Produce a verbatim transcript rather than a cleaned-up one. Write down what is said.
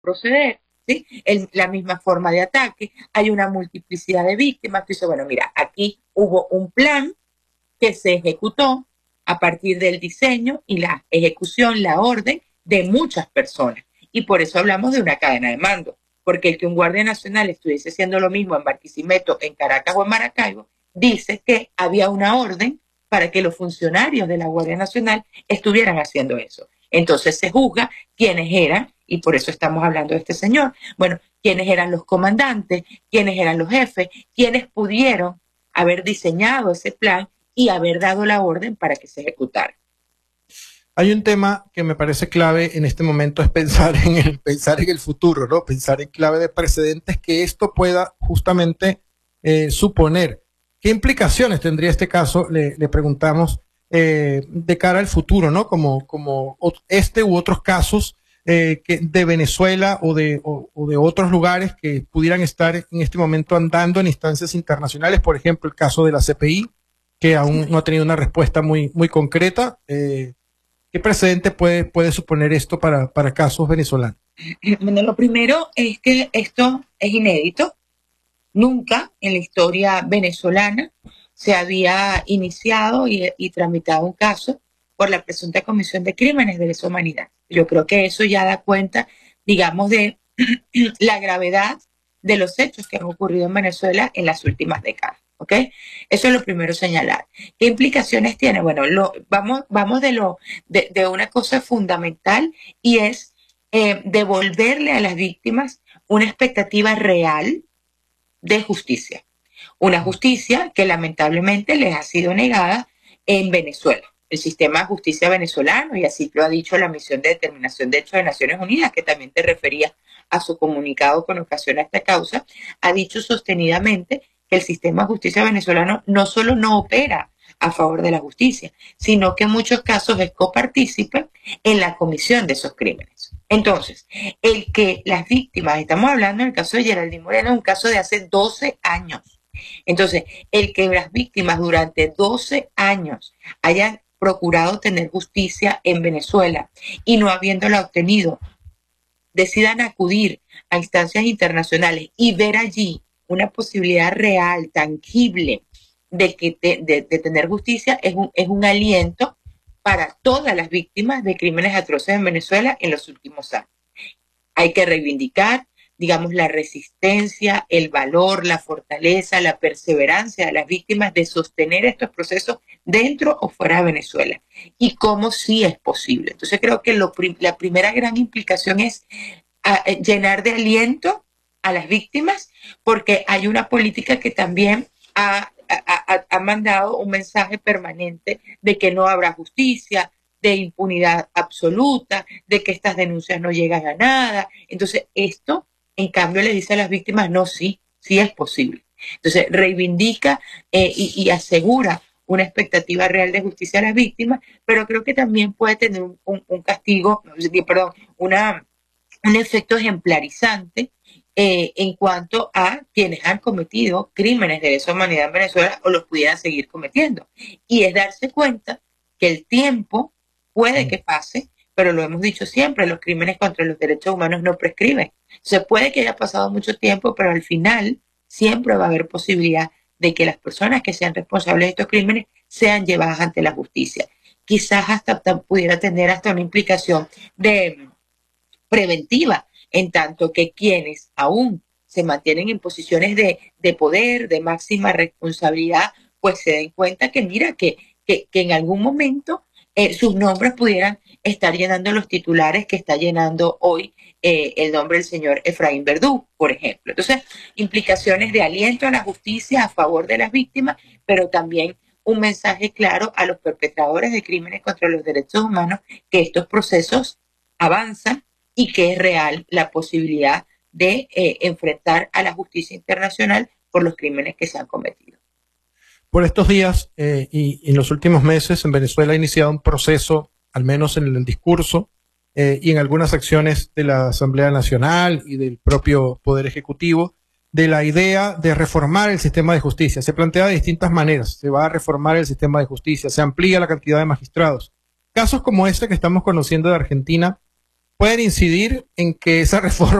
proceder, ¿sí? El, la misma forma de ataque, hay una multiplicidad de víctimas. Tú dices, bueno, mira, aquí hubo un plan que se ejecutó a partir del diseño y la ejecución, la orden de muchas personas. Y por eso hablamos de una cadena de mando, porque el que un guardia nacional estuviese haciendo lo mismo en Barquisimeto, en Caracas o en Maracaibo, dice que había una orden para que los funcionarios de la Guardia Nacional estuvieran haciendo eso. Entonces se juzga quiénes eran, y por eso estamos hablando de este señor. Bueno, quiénes eran los comandantes, quiénes eran los jefes, quiénes pudieron haber diseñado ese plan y haber dado la orden para que se ejecutara. Hay un tema que me parece clave en este momento, es pensar en el, pensar en el futuro, ¿no? Pensar en clave de precedentes que esto pueda justamente eh, suponer. ¿Qué implicaciones tendría este caso? Le, le preguntamos eh, de cara al futuro, ¿no? Como, como este u otros casos eh, que de Venezuela o de, o, o de otros lugares que pudieran estar en este momento andando en instancias internacionales. Por ejemplo, el caso de la C P I, que aún no ha tenido una respuesta muy, muy concreta. Eh, ¿Qué precedente puede, puede suponer esto para, para casos venezolanos? Bueno, lo primero es que esto es inédito. Nunca en la historia venezolana se había iniciado y, y tramitado un caso por la presunta comisión de crímenes de lesa humanidad. Yo creo que eso ya da cuenta, digamos, de la gravedad de los hechos que han ocurrido en Venezuela en las últimas décadas. ¿Ok? Eso es lo primero a señalar. ¿Qué implicaciones tiene? Bueno, lo, vamos, vamos de, lo, de, de una cosa fundamental, y es eh, devolverle a las víctimas una expectativa real de justicia. Una justicia que lamentablemente les ha sido negada en Venezuela. El sistema de justicia venezolano, y así lo ha dicho la Misión de Determinación de Hechos de Naciones Unidas, que también te refería a su comunicado con ocasión a esta causa, ha dicho sostenidamente que el sistema de justicia venezolano no solo no opera a favor de la justicia, sino que en muchos casos es copartícipe en la comisión de esos crímenes. Entonces, el que las víctimas, estamos hablando en el caso de Geraldine Moreno, un caso de hace doce años. Entonces, el que las víctimas durante doce años hayan procurado tener justicia en Venezuela y no habiéndola obtenido, decidan acudir a instancias internacionales y ver allí una posibilidad real, tangible, de, que te, de, de tener justicia, es un, es un aliento para todas las víctimas de crímenes atroces en Venezuela en los últimos años. Hay que reivindicar, digamos, la resistencia, el valor, la fortaleza, la perseverancia de las víctimas de sostener estos procesos dentro o fuera de Venezuela, y cómo sí es posible. Entonces creo que lo, la primera gran implicación es a, a llenar de aliento a las víctimas, porque hay una política que también ha, ha, ha mandado un mensaje permanente de que no habrá justicia, de impunidad absoluta, de que estas denuncias no llegan a nada. Entonces esto, en cambio, le dice a las víctimas, no, sí, sí es posible. Entonces reivindica eh, y, y asegura una expectativa real de justicia a las víctimas, pero creo que también puede tener un, un, un castigo, perdón, una, un efecto ejemplarizante eh, en cuanto a quienes han cometido crímenes de lesa humanidad en Venezuela o los pudieran seguir cometiendo. Y es darse cuenta que el tiempo puede que pase, pero lo hemos dicho siempre, los crímenes contra los derechos humanos no prescriben. Se puede que haya pasado mucho tiempo, pero al final siempre va a haber posibilidad de que las personas que sean responsables de estos crímenes sean llevadas ante la justicia. Quizás hasta, hasta pudiera tener hasta una implicación de preventiva, en tanto que quienes aún se mantienen en posiciones de, de poder, de máxima responsabilidad, pues se den cuenta que mira, que, que, que en algún momento eh, sus nombres pudieran estar llenando los titulares que está llenando hoy eh, el nombre del señor Efraín Verdú, por ejemplo. Entonces, implicaciones de aliento a la justicia a favor de las víctimas, pero también un mensaje claro a los perpetradores de crímenes contra los derechos humanos, que estos procesos avanzan y que es real la posibilidad de eh, enfrentar a la justicia internacional por los crímenes que se han cometido. Por estos días eh, y, y en los últimos meses en Venezuela ha iniciado un proceso, al menos en el discurso eh, y en algunas acciones de la Asamblea Nacional y del propio Poder Ejecutivo, de la idea de reformar el sistema de justicia. Se plantea de distintas maneras. Se va a reformar el sistema de justicia, se amplía la cantidad de magistrados. Casos como este que estamos conociendo de Argentina pueden incidir en que esa reforma